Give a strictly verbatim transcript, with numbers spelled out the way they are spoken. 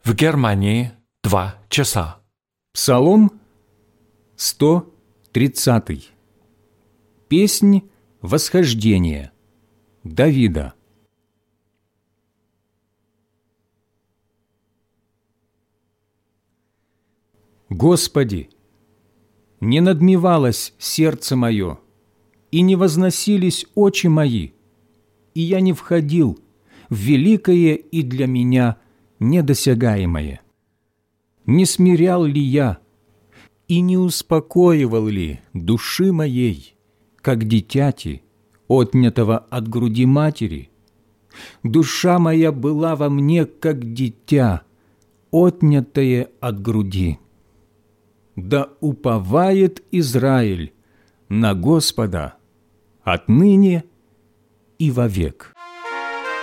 В Германии два часа. Псалом сто тридцатый. Песнь восхождения Давида. Господи, не надмевалось сердце мое, и не возносились очи мои, и я не входил в великое и для меня недосягаемое. Не смирял ли я, и не успокоивал ли души моей, как дитяти, отнятого от груди матери? Душа моя была во мне, как дитя, отнятое от груди. Да уповает Израиль на Господа отныне и вовек.